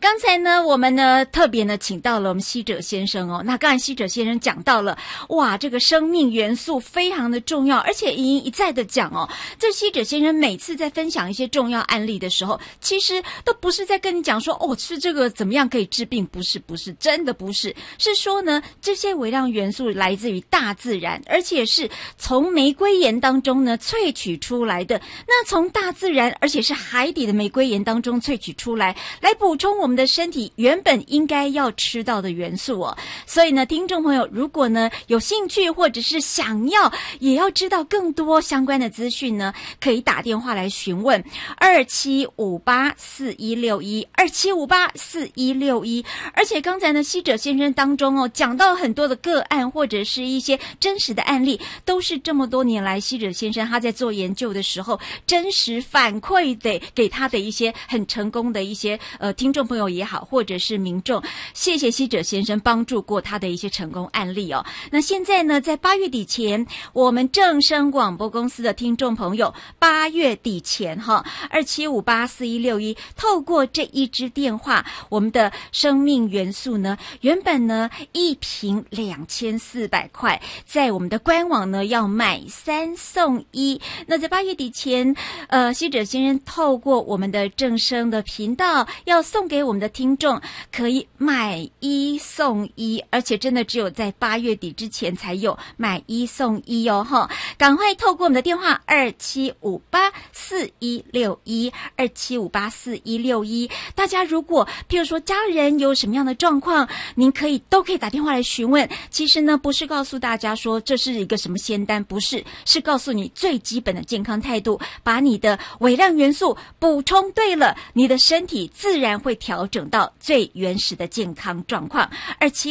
刚才呢，我们呢特别呢请到了我们希哲先生哦。那刚才希哲先生讲到了，哇，这个生命元素非常的重要，而且一再的讲哦。这希哲先生每次在分享一些重要案例的时候，其实都不是在跟你讲说哦，吃这个怎么样可以治病，不是，真的不是，是说呢，这些微量元素来自于大自然，而且是从玫瑰盐当中呢萃取出来的。那从大自然，而且是海底的玫瑰盐当中萃取出来补充我们的身体原本应该要吃到的元素哦。所以呢，听众朋友，如果呢有兴趣或者是想要也要知道更多相关的资讯呢，可以打电话来询问27584161，27584161。而且刚才呢，希哲先生当中哦讲到很多的个案或者是一些真实的案例，都是这么多年来希哲先生他在做研究的时候真实反馈的给他的一些很成功的一些听众朋友也好，或者是民众，谢谢希哲先生帮助过他的一些成功案例哦。那现在呢，在8月底前，我们正声广播公司的听众朋友8月底前27584161，透过这一支电话，我们的生命元素呢，原本呢一瓶2400块，在我们的官网呢要买3送1。那在8月底前，希哲先生透过我们的正声的频道要送给我们的听众，可以买1送1，而且真的只有在8月底之前才有买1送1哦哈！赶快透过我们的电话27584161，27584161。大家如果譬如说家人有什么样的状况，您都可以打电话来询问。其实呢，不是告诉大家说这是一个什么仙丹，不是，是告诉你最基本的健康态度，把你的微量元素补充对了，你的身体自然会调整到最原始的健康状况。